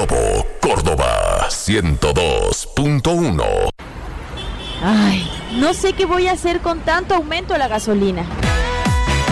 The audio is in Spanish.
Lobo, Córdoba 102.1. Ay, no sé qué voy a hacer con tanto aumento a la gasolina.